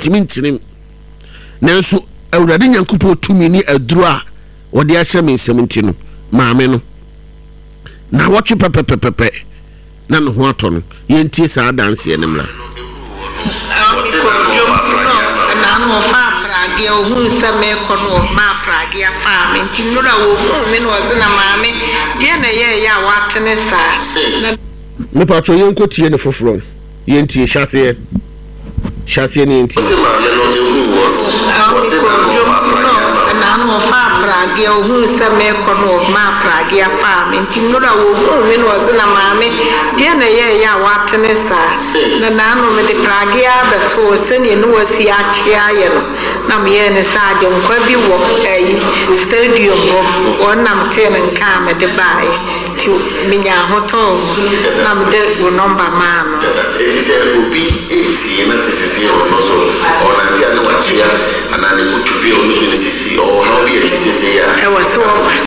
ontimi ntinim nanso awurade nyankopɔ tumi ni aduru a wɔde ahyɛ me nsɛm nti no maame no na wɔtwe pɛpɛpɛpɛ na no ho atɔ no yɛntie saa danseɛ no mla na no fa prage o hu se me kono ma prage afa me ntinura wo hu me no se na maame de na ye ya watene sa na me pa cho yenko tie ne foforo yentie hyase ne yentie se maame no de hu wo na no fa prage o hu se me kono ma prage afa me ntinura wo hu me no se na maame de na ye ya watene sa na no me de prage abeto se ne no wasi achia ye no na me ne sa je nkwa bi wo stadium wo wonam ten nka me de bae ti minya hoto na me de wo number man no it is obi 80 na sisi no so ona ti anu achia ana ne kutubi onu so ne sisi o na obi 80 sisi ya e was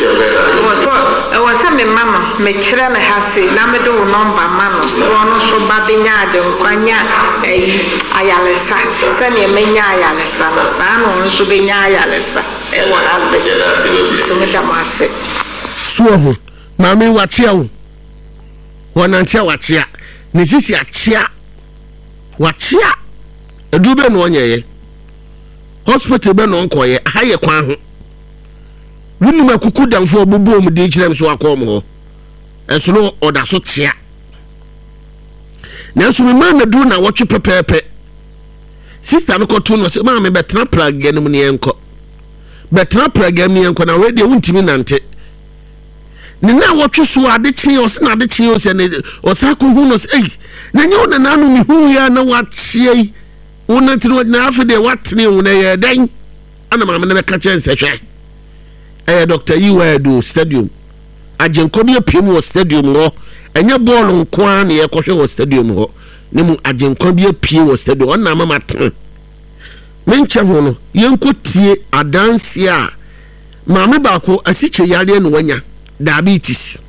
me mama me kire na hase na me de wo number man no so no so ba benya je nkwanya ayalesa se ne menya ayalesa no sa no so benya ayalesa e wa ave so me da mase suoho mami wachia wo wonantia wachia ne sisi achia wachia edube no onyeye hospital be no nkoye haye kwan ho wunum akuku damfo obubu mu de kirem so akom ho enso no oda so tia nanso me ma na duru na wotwe pepepe sister no koto no se ma me betena praga no mu ne enko betena praga mi enko na we de wuntimi nante ni na wotwe so ade chi o se na ade chi o se ne o sa ko hu no se na nye ona na no mi hu ya na wachie wona tino na afede watne wona ye dan ana ma me ka chense hwe Dr. Iwedu stadium ajenko bi apiem wo stadium ho enye ball nko an ye kohwe wo stadium ho ne mu ajenko bi apie wo stadium on na mama ten menche ho no yenko tie adanse a maame baako asiche yare no wanya diabetes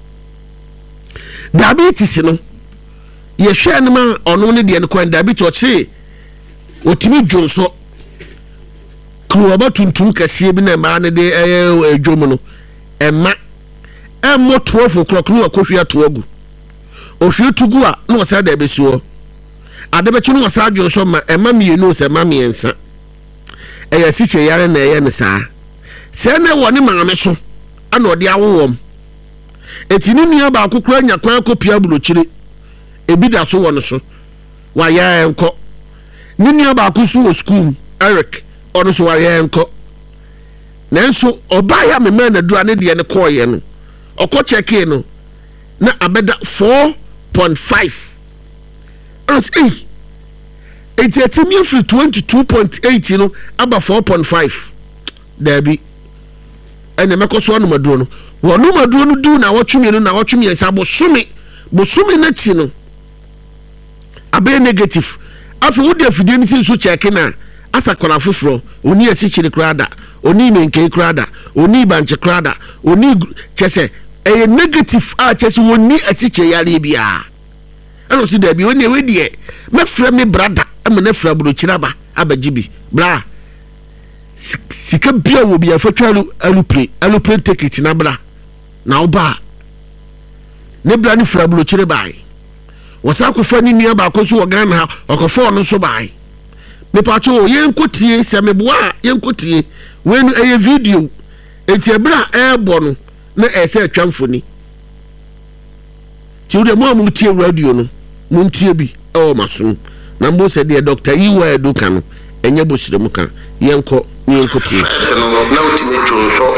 no ye hwe ne ma ono ne de ne ko diabetes o che otimi dwonso kuoba tuntum kase bi na ma ne de edwom no ema emmo 12 o'clock no akohwia to agu ohwie tugu a na osa da besuo adebechi no osa adwo so ma ema mienu se ma miensa eya siche yare na eya ne saa se na woni maame so ana ode awowom etini nua ba akokura nya kwan kopia bulochire ebi da so won so wa ya enko ni nua ba akosu wo school Eric ono so wa ya enko nanso oba ya me na dura ne de ne koye no okọ check no na abeda 4.5 as it's a team free 22.8 no aba 4.5 dabi ene mekoso no maduro no wono maduro no du na wotwumi no na wotwumi ensa bosumi na chi no abe negative afi wodi afidie ni so check na asakola foforo oni asichiri krada oni menke krada oni banche krada oni chese a negative chese woni asiche yare bia eno si da bi oni we die me fra me brada am na fra bro chiraba abagibi bra sika bia wo bia fatwa alupre ticket na bra na oba ne bra ni fra bro chire bai wasa ko fa ni nia ba ko so Ghana ha okofo no so bai me pacho yenkotie se meboa yenkotie wenu eye video enti bra ebo no na ese atwamfoni ti ode mo amutie radio no muntie bi e maso na mbo se de Dr. Iwedu kan enye bosiremu kan yenkotie na utimi twonso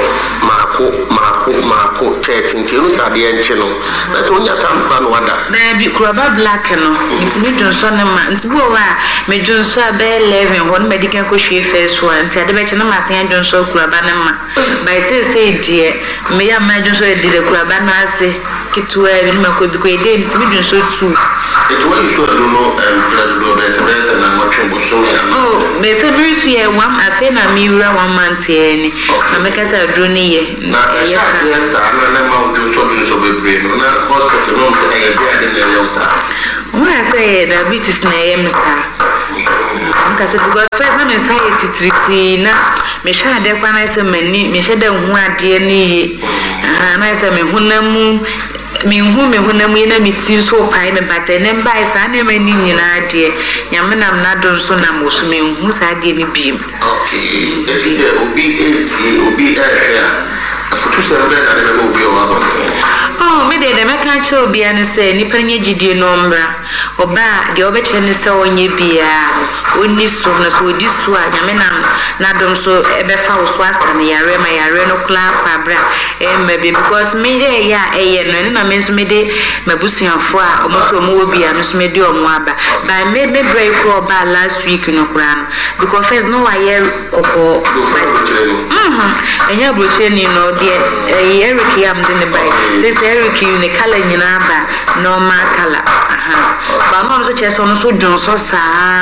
mako tetinti no sade enche no na so nya tampa no wada na bi kuraba black no ntimi dwonso ne ma ntibo wa me dwonso abe 11 won medical ko hwe first one nti ade be che no ma sen dwonso kuraba ne ma by say die me ya ma dwonso e de kuraba na ase kitua bi ma ko bi ko e de ntimi dwonso 2 it was so no blood do reserve na mo twembo so ya oh me se mi su ye one afi na mi wura 1 month ye ni na me kasa dro ni ye na yes na ma so be no na hospital no say e be ade na yo sa When I say diabetes na yem star. because first na say tititi na me sha de kwa na say mani me sha de hu ade na yi na say me hunamu na me ti so pai me bata ne mbai sa na mani nyina ade nyame nam na do so na mo so me hu sa ade ni biem. Okay, it is obi afutu se mbe na ne obi o wa oh me de me kan che obi an say nipa nye gidie no mbra oba de obekye ne se onye bia oni so na so odi so a nyame na dom so ebe fa so asa ne yare ma yare no kla kwa bra maybe because me de ya no na me so me de mabusuanfo a omo so omo obi a me so me de omo aba by me break ko ba last week no kra no because first no wa year koko enya broche ni no de Eric yam de ne bai this Eric you ne kala nyina ba normal kala ba no so che so no so dun so sa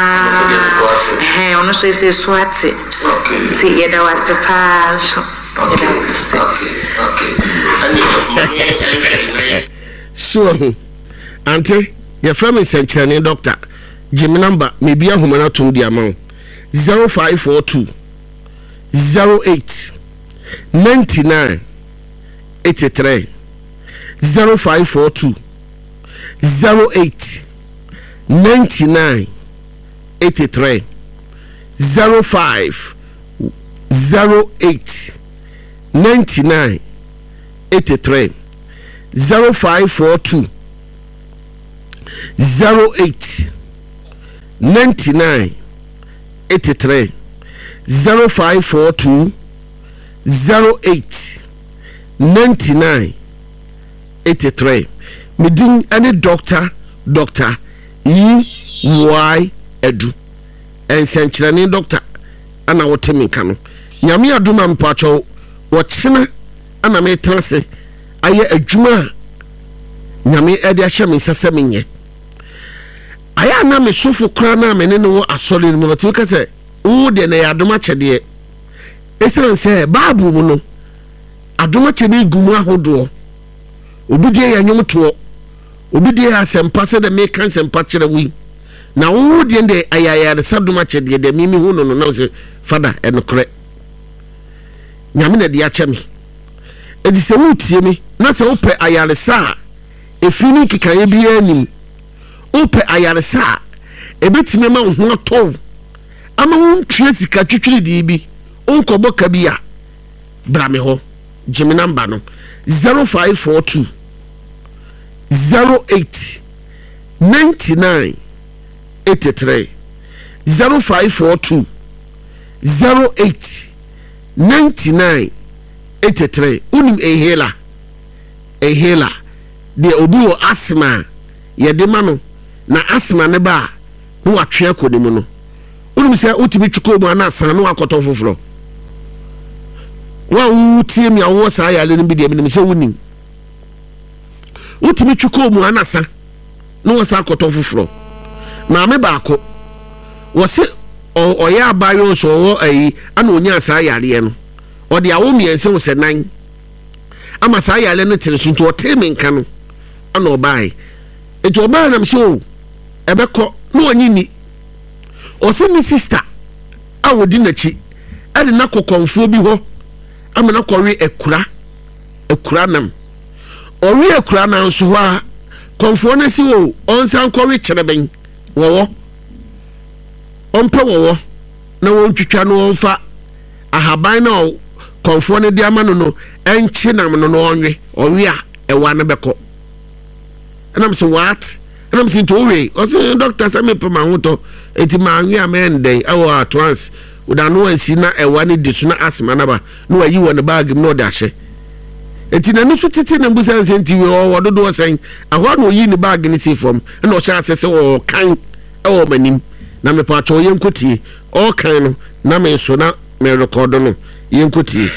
ono so ese swati si yeda wasipa so so ante your friend is senchane doctor Jimmy number maybe a humana to the amount 0542 08 99 83 0542 08 99 83 05 08 99 83 0542 08 99 83 0542 08 99 83 medin any doctor EY Edu ensenkyerane doctor ana wotemi kanu nyame aduma mpacho wokyena ana me transe aye adwuma nyame ede ahye me sesamenye aya na me sofo kra na me ne no asole no mo ka se wo de na yadoma kyede esan se babu mu no adoma kyede gumu ahodo obi de yanyom to obi de asempa se de me kan sempa kyere wi na wo de ayaya de sadoma kyede de mimi hu no na se fada enokre nyame na de ache me edi se wo tie me na se wo pe ayare sa efini kikaye bi anim ope ayaresa ebetime ma ho ato ama wo ntwe sika twetwere di bi onkobo ka bi a bra me ho Jimmy number no 0542 08 99 83 0542 08 99 83 unim ehela de obi wo asma yede mano na asma ne ba no watwe akonimu no unum se utimi twuko mu ana san no akoto foforo wa utie mi awo sa ya le bi de mi se wunim utimi twuko mu ana san no wasa akoto foforo na me ba ko wo se oya abayo so wo ayi ana onya sa yare no ode awo miense wo se nan ama sa yare no tere so nto temi nka no ana obai eto obai na mso ebeko no onyini ose mi sister awodi nachi ade na kokonfo bi ho ama na kɔre ekura nam ori ekura na nso ho a konfo na si wo onsan kɔre kyereben wo onpe wo na won twitwa no onfa ahaban na konfo ne dia ma no enchi nam no onwe ori a ewa na beko and I'm so what and I'm saying to we also doctor say me pe ma hoto eti ma anwe amende awo trans uda no ansi na ewa ne disu na asma na ba no ayi wo ne bag no da hye eti na no so tete na mbusa nsenti we wo dodo sen ahwa no yi ne bag ne si fom na o sha asese wo kan ewo manim na me pa cho yenkotie o kan no na me so na me record no yenkotie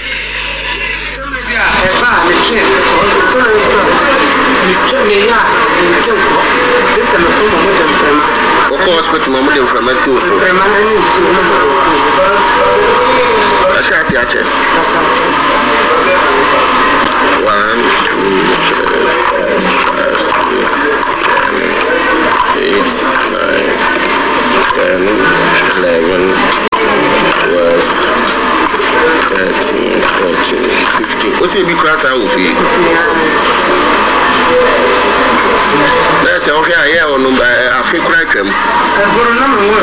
hospital mama dem from Messi also. Ashasi ache. 1 2 3 4 5 6 7 8 9 10 11 15 o se bi kura sa wo fi na se o hwe aye onu afi kura twam Agora não